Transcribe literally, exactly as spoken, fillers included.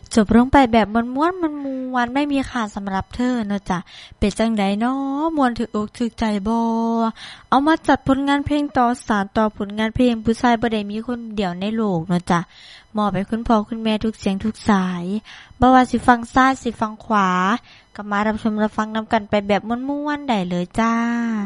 จบลงไปแบบม้วนๆมันมวนไม่มีค่าสำหรับเธอเนอะจ้ะเป็นจังไดน้อมวนถึกอกถึกใจบ่เอามาจัดผลงานเพลงต่อสานต่อผลงานเพลงผู้ชายบ่ได้มีคนเดียวในโลกเนอะจ้ะมอบให้คุณพ่อคุณแม่ทุกเสียงทุกสายบ่ว่าสิฟังซ้ายสิฟังขวาก็มารับชมรับฟังนำกันไปแบบม่วนๆได้เลยจ้า